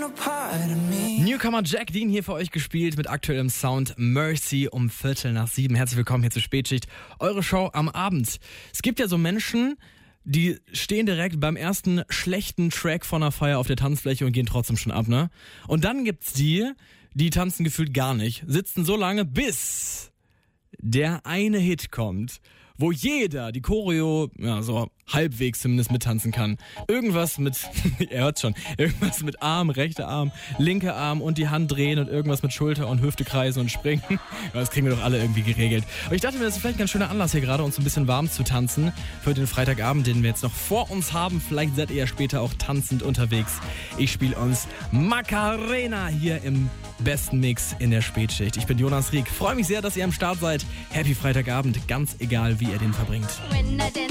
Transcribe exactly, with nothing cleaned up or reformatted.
Newcomer Jack Dean hier für euch gespielt mit aktuellem Sound Mercy um Viertel nach sieben. Herzlich willkommen hier zur Spätschicht, eure Show am Abend. Es gibt ja so Menschen, die stehen direkt beim ersten schlechten Track von einer Feier auf der Tanzfläche und gehen trotzdem schon ab, ne? Und dann gibt's die, die tanzen gefühlt gar nicht, sitzen so lange, bis der eine Hit kommt, wo jeder die Choreo, ja, so halbwegs zumindest mittanzen kann. Irgendwas mit, ihr hört schon, irgendwas mit Arm, rechter Arm, linker Arm und die Hand drehen und irgendwas mit Schulter und Hüfte kreisen und springen. Das kriegen wir doch alle irgendwie geregelt. Aber ich dachte mir, das ist vielleicht ein ganz schöner Anlass hier gerade, uns ein bisschen warm zu tanzen für den Freitagabend, den wir jetzt noch vor uns haben. Vielleicht seid ihr ja später auch tanzend unterwegs. Ich spiele uns Macarena hier im besten Mix in der Spätschicht. Ich bin Jonas Rieck. Freue mich sehr, dass ihr am Start seid. Happy Freitagabend, ganz egal, wie ihr den verbringt.